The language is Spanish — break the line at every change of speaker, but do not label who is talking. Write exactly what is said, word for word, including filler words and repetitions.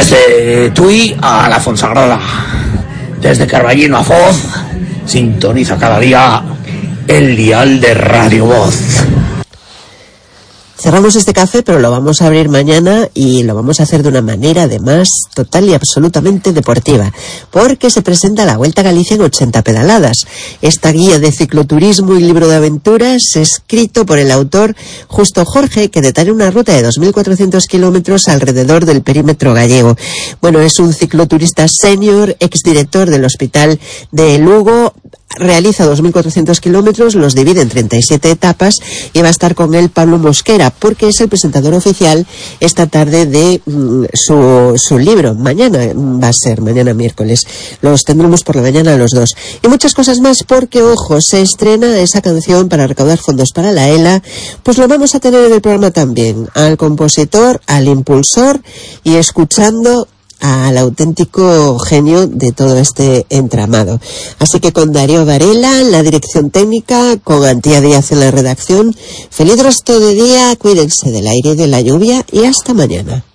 Desde Tui a la Fonsagrada, desde Carballino a Foz, sintoniza cada día el dial de Radio Voz.
Cerramos este café, pero lo vamos a abrir mañana y lo vamos a hacer de una manera, además, total y absolutamente deportiva, porque se presenta la Vuelta a Galicia en ochenta pedaladas. Esta guía de cicloturismo y libro de aventuras, escrito por el autor Justo Jorge, que detalla una ruta de dos mil cuatrocientos kilómetros alrededor del perímetro gallego. Bueno, es un cicloturista senior, exdirector del Hospital de Lugo. Realiza dos mil cuatrocientos kilómetros, los divide en treinta y siete etapas y va a estar con él Pablo Mosquera, porque es el presentador oficial esta tarde de mm, su, su libro. Mañana va a ser, mañana miércoles. Los tendremos por la mañana los dos. Y muchas cosas más, porque, ojo, se estrena esa canción para recaudar fondos para la ELA. Pues lo vamos a tener en el programa también. Al compositor, al impulsor y escuchando al auténtico genio de todo este entramado. Así que con Darío Varela en la dirección técnica, con Antía Díaz en la redacción, feliz resto de día, cuídense del aire y de la lluvia y hasta mañana.